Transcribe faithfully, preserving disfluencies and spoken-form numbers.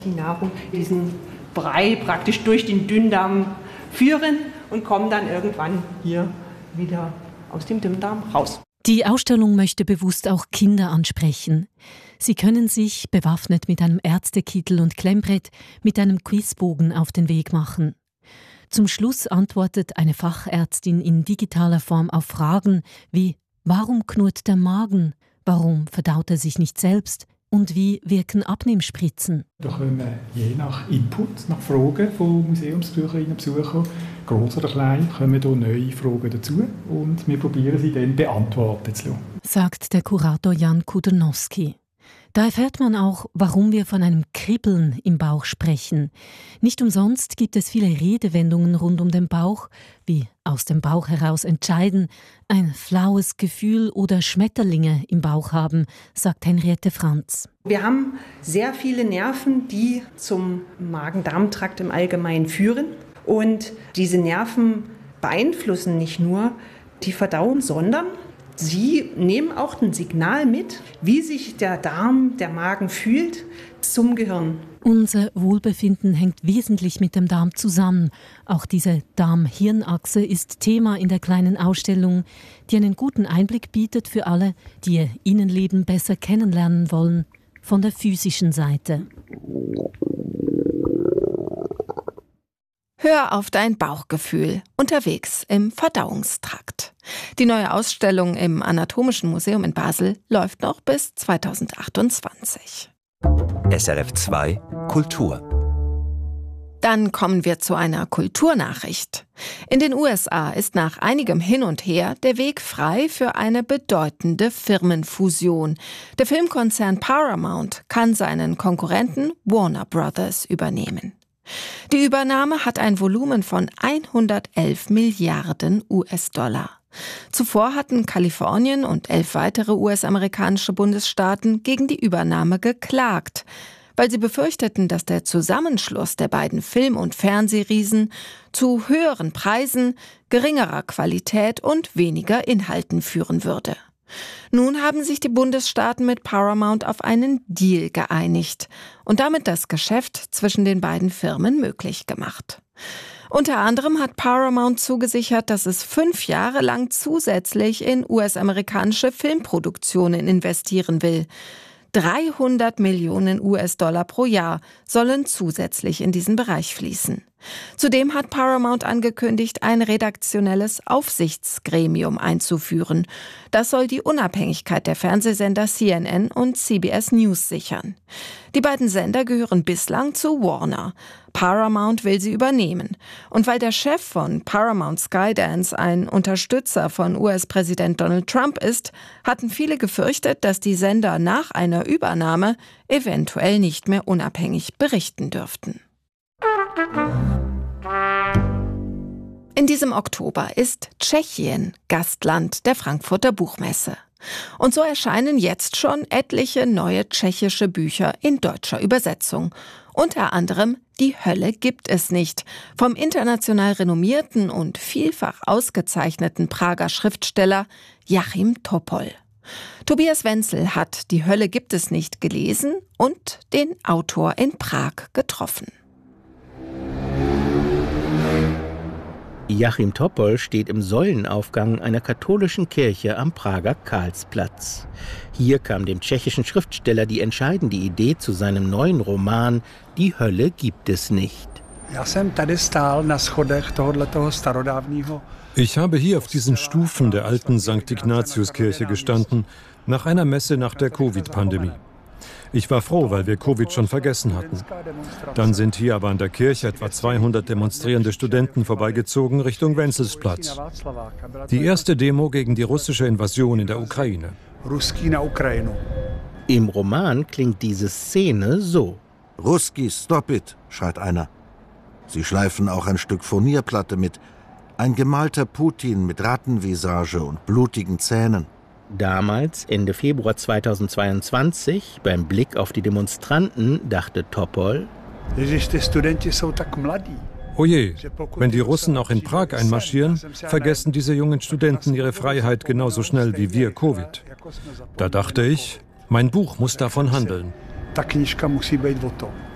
Die Nahrung, diesen Brei praktisch durch den Dünndarm führen und kommen dann irgendwann hier wieder aus dem Dünndarm raus. Die Ausstellung möchte bewusst auch Kinder ansprechen. Sie können sich, bewaffnet mit einem Ärztekittel und Klemmbrett, mit einem Quizbogen auf den Weg machen. Zum Schluss antwortet eine Fachärztin in digitaler Form auf Fragen wie: Warum knurrt der Magen? Warum verdaut er sich nicht selbst? Und wie wirken Abnehmspritzen? Da kommen je nach Input, nach Fragen von Museumsbesucherinnen und Besuchern, gross oder klein, kommen hier neue Fragen dazu und wir probieren sie dann beantworten zu lassen. Sagt der Kurator Jan Kudrnowski. Da erfährt man auch, warum wir von einem Kribbeln im Bauch sprechen. Nicht umsonst gibt es viele Redewendungen rund um den Bauch, wie aus dem Bauch heraus entscheiden, ein flaues Gefühl oder Schmetterlinge im Bauch haben, sagt Henriette Franz. Wir haben sehr viele Nerven, die zum Magen-Darm-Trakt im Allgemeinen führen. Und diese Nerven beeinflussen nicht nur die Verdauung, sondern sie nehmen auch ein Signal mit, wie sich der Darm, der Magen fühlt, zum Gehirn. Unser Wohlbefinden hängt wesentlich mit dem Darm zusammen. Auch diese Darm-Hirn-Achse ist Thema in der kleinen Ausstellung, die einen guten Einblick bietet für alle, die ihr Innenleben besser kennenlernen wollen, von der physischen Seite. Hör auf dein Bauchgefühl, unterwegs im Verdauungstrakt. Die neue Ausstellung im Anatomischen Museum in Basel läuft noch bis zweitausendachtundzwanzig. S R F zwei Kultur. Dann kommen wir zu einer Kulturnachricht. In den U S A ist nach einigem Hin und Her der Weg frei für eine bedeutende Firmenfusion. Der Filmkonzern Paramount kann seinen Konkurrenten Warner Brothers übernehmen. Die Übernahme hat ein Volumen von hundertelf Milliarden U S-Dollar. Zuvor hatten Kalifornien und elf weitere U S-amerikanische Bundesstaaten gegen die Übernahme geklagt, weil sie befürchteten, dass der Zusammenschluss der beiden Film- und Fernsehriesen zu höheren Preisen, geringerer Qualität und weniger Inhalten führen würde. Nun haben sich die Bundesstaaten mit Paramount auf einen Deal geeinigt und damit das Geschäft zwischen den beiden Firmen möglich gemacht. Unter anderem hat Paramount zugesichert, dass es fünf Jahre lang zusätzlich in U S-amerikanische Filmproduktionen investieren will. dreihundert Millionen U S-Dollar pro Jahr sollen zusätzlich in diesen Bereich fließen. Zudem hat Paramount angekündigt, ein redaktionelles Aufsichtsgremium einzuführen. Das soll die Unabhängigkeit der Fernsehsender C N N und C B S News sichern. Die beiden Sender gehören bislang zu Warner. Paramount will sie übernehmen. Und weil der Chef von Paramount Skydance ein Unterstützer von U S-Präsident Donald Trump ist, hatten viele gefürchtet, dass die Sender nach einer Übernahme eventuell nicht mehr unabhängig berichten dürften. In diesem Oktober ist Tschechien Gastland der Frankfurter Buchmesse. Und so erscheinen jetzt schon etliche neue tschechische Bücher in deutscher Übersetzung. Unter anderem Die Hölle gibt es nicht, vom international renommierten und vielfach ausgezeichneten Prager Schriftsteller Jachim Topol. Tobias Wenzel hat Die Hölle gibt es nicht gelesen und den Autor in Prag getroffen. Jachim Topol steht im Säulenaufgang einer katholischen Kirche am Prager Karlsplatz. Hier kam dem tschechischen Schriftsteller die entscheidende Idee zu seinem neuen Roman Die Hölle gibt es nicht. Ich habe hier auf diesen Stufen der alten Sankt Ignatiuskirche gestanden, nach einer Messe nach der Covid-Pandemie. Ich war froh, weil wir Covid schon vergessen hatten. Dann sind hier aber an der Kirche etwa zweihundert demonstrierende Studenten vorbeigezogen Richtung Wenzelsplatz. Die erste Demo gegen die russische Invasion in der Ukraine. Im Roman klingt diese Szene so. Ruski, stop it, schreit einer. Sie schleifen auch ein Stück Furnierplatte mit. Ein gemalter Putin mit Rattenvisage und blutigen Zähnen. Damals, Ende Februar zweitausendzweiundzwanzig, beim Blick auf die Demonstranten, dachte Topol: Oje, wenn die Russen auch in Prag einmarschieren, vergessen diese jungen Studenten ihre Freiheit genauso schnell wie wir Covid. Da dachte ich, mein Buch muss davon handeln.